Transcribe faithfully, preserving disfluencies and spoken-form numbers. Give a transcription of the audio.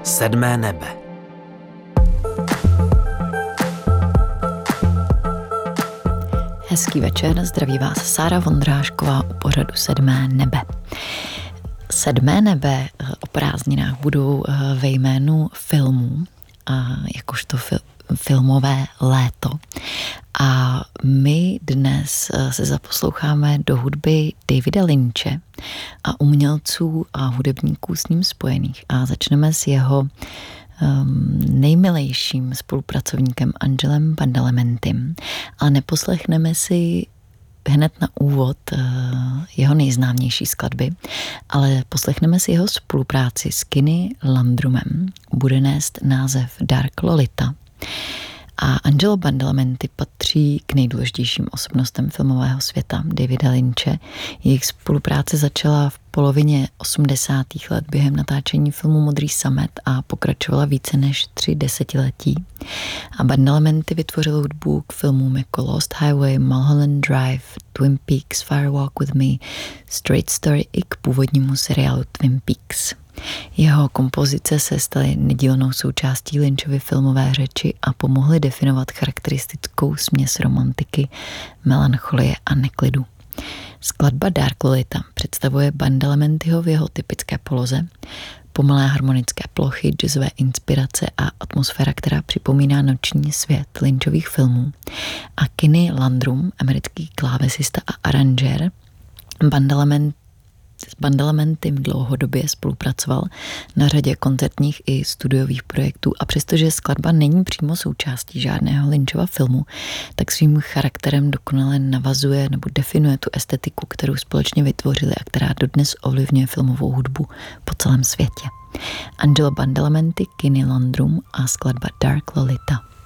Sedmé nebe. Hezký večer, zdraví vás Sára Vondrášková u pořadu Sedmé nebe. Sedmé nebe o prázdninách budou ve jménu filmů, jakožto fil- filmové léto. A my dnes se zaposloucháme do hudby Davida Lynche a umělců a hudebníků s ním spojených. A začneme s jeho um, nejmilejším spolupracovníkem Angelem Badalamentym. A neposlechneme si hned na úvod uh, jeho nejznámější skladby, ale poslechneme si jeho spolupráci s Kenny Landrumem. Bude nést název Dark Lolita. A Angelo Badalamenty patří k nejdůležitějším osobnostem filmového světa Davida Lynche. Jejich spolupráce začala v polovině osmdesátých let během natáčení filmu Modrý samet a pokračovala více než tři desetiletí. A Badalamenty vytvořil hudbu k filmům jako Lost Highway, Mulholland Drive, Twin Peaks, Fire Walk with Me, Straight Story i k původnímu seriálu Twin Peaks. Jeho kompozice se staly nedílnou součástí Lynchovy filmové řeči a pomohly definovat charakteristickou směs romantiky, melancholie a neklidu. Skladba Dark Lolita představuje Badalamentyho v jeho typické poloze, pomalé harmonické plochy, jazzové inspirace a atmosféra, která připomíná noční svět Lynchových filmů. A Kenny Landrum, americký klávesista a aranžér, Badalamenty S Badalamentym dlouhodobě spolupracoval na řadě koncertních i studiových projektů a přestože skladba není přímo součástí žádného Lynchova filmu, tak svým charakterem dokonale navazuje nebo definuje tu estetiku, kterou společně vytvořili a která dodnes ovlivňuje filmovou hudbu po celém světě. Angelo Badalamenty, Kenny Landrum a skladba Dark Lolita.